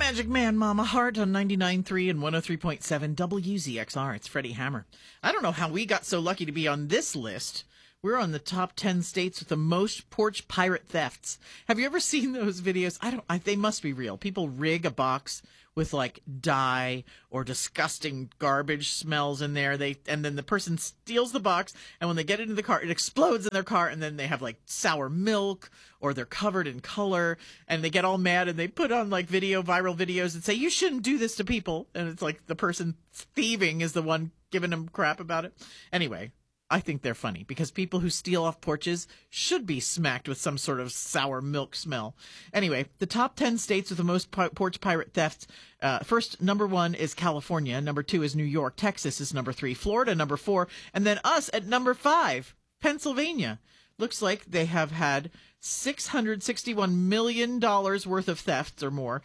Magic Man, Mama Heart on 99.3 and 103.7 WZXR. It's Freddie Hammer. I don't know how we got so lucky to be on this list. We're on the top 10 states with the most porch pirate thefts. Have you ever seen those videos? They must be real. People rig a box with like dye or disgusting garbage smells in there. And then the person steals the box, and when they get into the car, it explodes in their car, and then they have like sour milk, or they're covered in color, and they get all mad, and they put on like viral videos and say, you shouldn't do this to people. And it's like the person thieving is the one giving them crap about it. Anyway, I think they're funny because people who steal off porches should be smacked with some sort of sour milk smell. Anyway, the top 10 states with the most porch pirate thefts. First, number 1 is California. Number 2 is New York. Texas is number 3. Florida, number 4. And then us at number 5, Pennsylvania. Looks like they have had $661 million worth of thefts or more.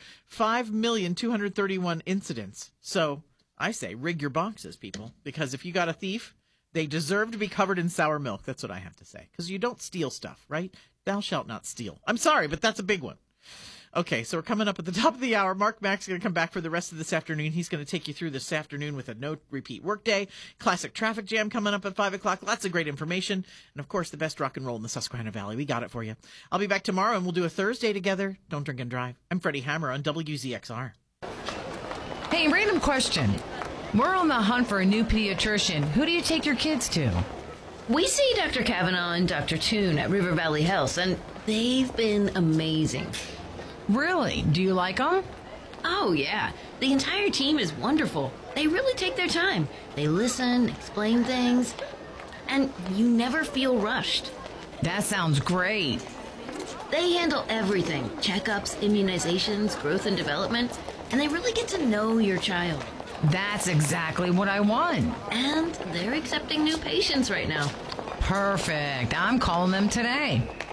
5,231 incidents. So I say rig your boxes, people, because if you got a thief, they deserve to be covered in sour milk. That's what I have to say. Because you don't steal stuff, right? Thou shalt not steal. I'm sorry, but that's a big one. Okay, so we're coming up at the top of the hour. Mark Mack's going to come back for the rest of this afternoon. He's going to take you through this afternoon with a no-repeat workday. Classic traffic jam coming up at 5 o'clock. Lots of great information. And, of course, the best rock and roll in the Susquehanna Valley. We got it for you. I'll be back tomorrow, and we'll do a Thursday together. Don't drink and drive. I'm Freddie Hammer on WZXR. Hey, random question. We're on the hunt for a new pediatrician. Who do you take your kids to? We see Dr. Kavanaugh and Dr. Toon at River Valley Health, and they've been amazing. Really? Do you like them? Oh, yeah. The entire team is wonderful. They really take their time. They listen, explain things, and you never feel rushed. That sounds great. They handle everything. Checkups, immunizations, growth and development, and they really get to know your child. That's exactly what I want. And they're accepting new patients right now. Perfect. I'm calling them today.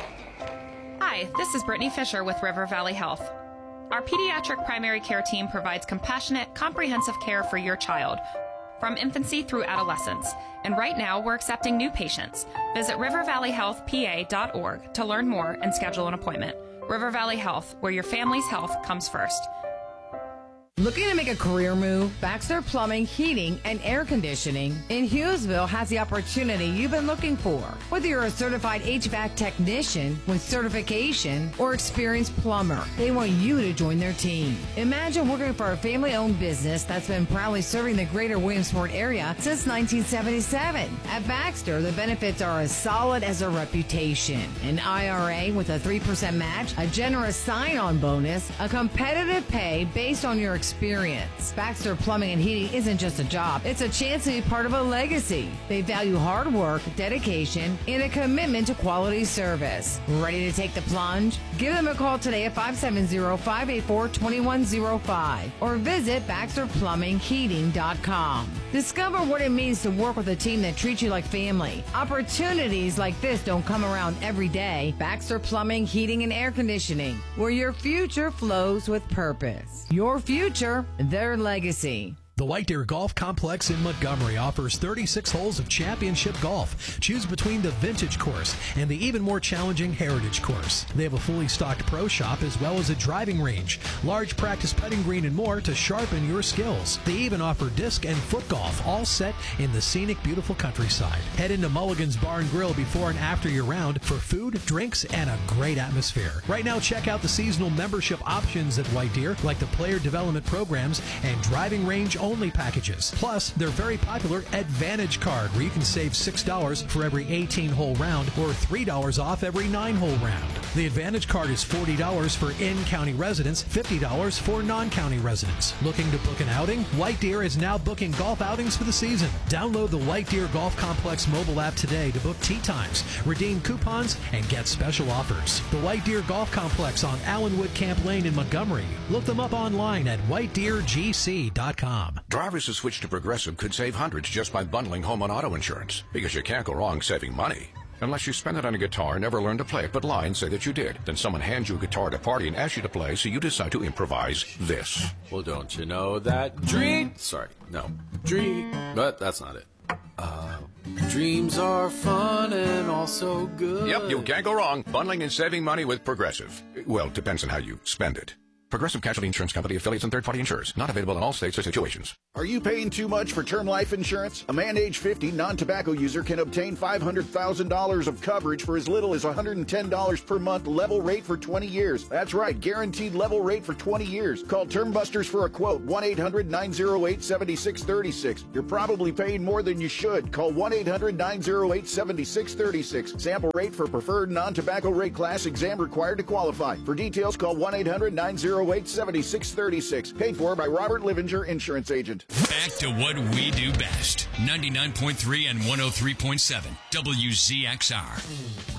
Hi, this is Brittany Fisher with River Valley Health. Our pediatric primary care team provides compassionate, comprehensive care for your child, from infancy through adolescence. And right now, we're accepting new patients. Visit rivervalleyhealthpa.org to learn more and schedule an appointment. River Valley Health, where your family's health comes first. Looking to make a career move? Baxter Plumbing, Heating, and Air Conditioning in Hughesville has the opportunity you've been looking for. Whether you're a certified HVAC technician with certification or experienced plumber, they want you to join their team. Imagine working for a family-owned business that's been proudly serving the greater Williamsport area since 1977. At Baxter, the benefits are as solid as a reputation. An IRA with a 3% match, a generous sign-on bonus, a competitive pay based on your experience. Baxter Plumbing and Heating isn't just a job, it's a chance to be part of a legacy. They value hard work, dedication, and a commitment to quality service. Ready to take the plunge? Give them a call today at 570-584-2105 or visit BaxterPlumbingHeating.com. Discover what it means to work with a team that treats you like family. Opportunities like this don't come around every day. Baxter Plumbing, Heating, and Air Conditioning, where your future flows with purpose. Your future, their legacy. The White Deer Golf Complex in Montgomery offers 36 holes of championship golf. Choose between the Vintage Course and the even more challenging Heritage Course. They have a fully stocked pro shop as well as a driving range, large practice putting green, and more to sharpen your skills. They even offer disc and foot golf, all set in the scenic, beautiful countryside. Head into Mulligan's Bar and Grill before and after your round for food, drinks, and a great atmosphere. Right now, check out the seasonal membership options at White Deer, like the player development programs and driving range only packages. Plus, their very popular Advantage card, where you can save $6 for every 18-hole round or $3 off every 9-hole round. The Advantage card is $40 for in-county residents, $50 for non-county residents. Looking to book an outing? White Deer is now booking golf outings for the season. Download the White Deer Golf Complex mobile app today to book tee times, redeem coupons, and get special offers. The White Deer Golf Complex on Allenwood Camp Lane in Montgomery. Look them up online at whitedeergc.com. Drivers who switch to Progressive could save hundreds just by bundling home and auto insurance, because you can't go wrong saving money. Unless you spend it on a guitar and never learn to play it but lie and say that you did. Then someone hands you a guitar at a party and asks you to play, so you decide to improvise this. Well, don't you know that dream, but that's not it. Dreams are fun and also good. Yep, you can't go wrong bundling and saving money with Progressive. Well, depends on how you spend it. Progressive Casualty Insurance Company, affiliates, and third-party insurers. Not available in all states or situations. Are you paying too much for term life insurance? A man age 50 non-tobacco user can obtain $500,000 of coverage for as little as $110 per month, level rate for 20 years. That's right, guaranteed level rate for 20 years. Call Term Busters for a quote, 1-800-908-7636. You're probably paying more than you should. Call 1-800-908-7636. Sample rate for preferred non-tobacco rate class, exam required to qualify. For details, call 1-800-908-7636. Paid for by Robert Livinger, Insurance Agent. Back to what we do best. 99.3 and 103.7 WZXR.